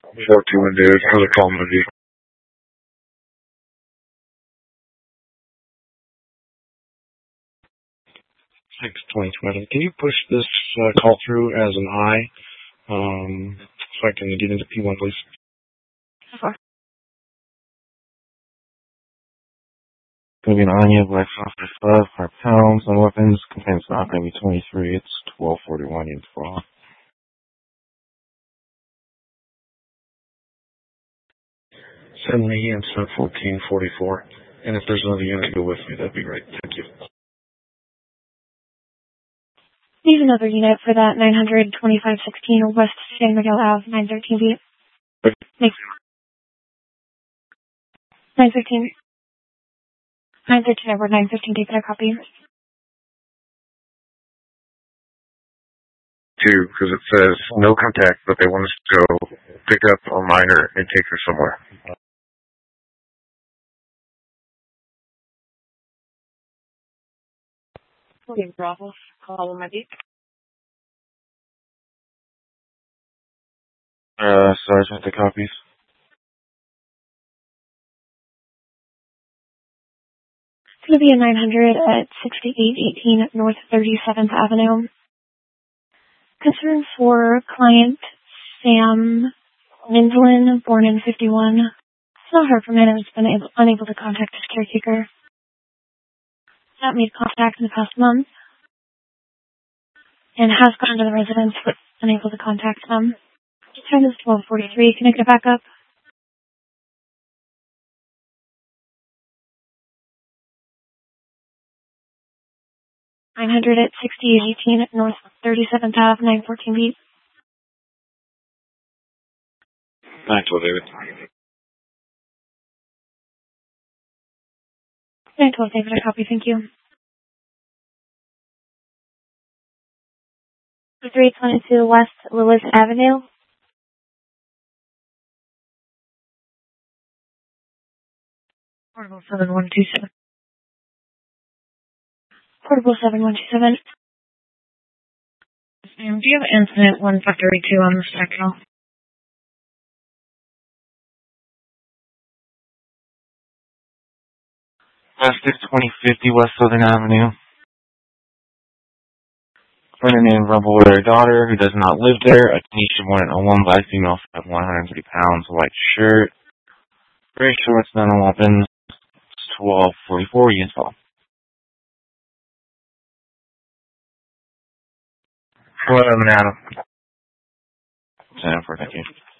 421 David, how's it calling with you? 62020. Can you push this call through as an I, so I can get into P1, please? Sure. Going to be an Anya Black Software 5 pounds on weapons. Contains not going to be 23. It's 1241 units for all. Certainly, and sub 1444. And if there's another unit to go with me, that'd be great. Thank you. Need another unit for that 92516 West San Miguel Ave, 913B. Thanks. 913. 913 over 915, taking a copy. 2, because it says no contact, but they want us to go pick up a minor and take her somewhere. Okay, Bravo. Call my beat. Sergeant, the copies. It's going to be a 900 at 6818 North 37th Avenue. Concern for client Sam Minslin, born in 51. It's not heard from him and has been unable to contact his caretaker. Not made contact in the past month. And has gone to the residence but unable to contact them. Time is 12:43. Can I get back up? 900 at 6818 North 37th Ave, 914B. 912, David. 912, David. I copy. Thank you. 322 West Lewis Avenue. Portable 7127. Portable 7127. Do you have incident 1532 on the spectral? Plastic 2050 West Southern Avenue. Woman named Rumble with her daughter who does not live there. A Tanisha 101 black female at 130 pounds, white shirt. Very short, none on weapons. 1244 units fall. Hello, Adam. Jennifer, thank you.